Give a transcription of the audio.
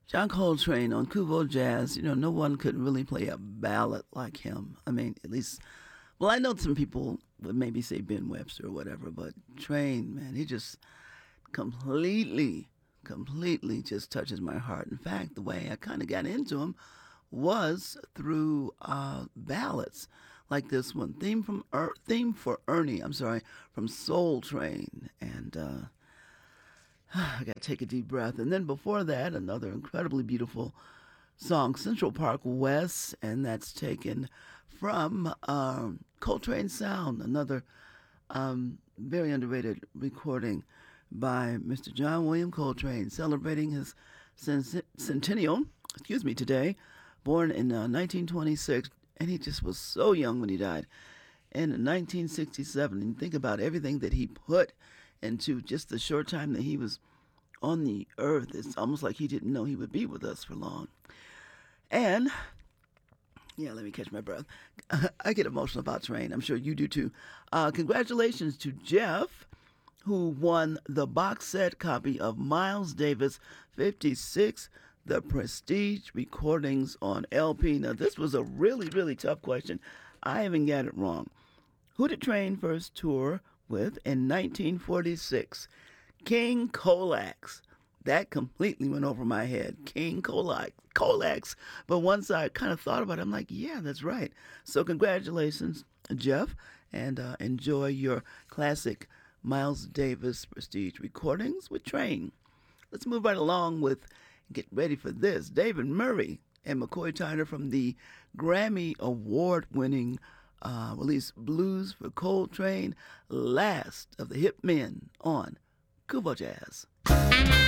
John Coltrane on Kuvo Jazz, no one could really play a ballad like him. I mean, at least, well, I know some people would maybe say Ben Webster or whatever, but Train, man, he just completely, completely just touches my heart. In fact, the way I kind of got into him was through ballads like this one, theme for Ernie. I'm sorry, from Soul Train, and I got to take a deep breath. And then before that, another incredibly beautiful song, Central Park West, and that's taken from Coltrane Sound, another very underrated recording by Mr. John William Coltrane, celebrating his centennial, today, born in 1926, and he just was so young when he died. In 1967, and think about everything that he put into just the short time that he was on the earth. It's almost like he didn't know he would be with us for long. And yeah, let me catch my breath. I get emotional about Train. I'm sure you do too. Congratulations to Jeff, who won the box set copy of Miles Davis 56, The Prestige Recordings on LP. Now, this was a really, really tough question. I haven't got it wrong. Who did Train first tour with in 1946? King Colax. That completely went over my head. King Colax. But once I kind of thought about it, I'm like, yeah, that's right. So congratulations, Jeff, and enjoy your classic Miles Davis Prestige recordings with Train. Let's move right along with, get ready for this, David Murray and McCoy Tyner from the Grammy Award-winning release Blues for Coltrane, last of the hip men on Kubo Jazz.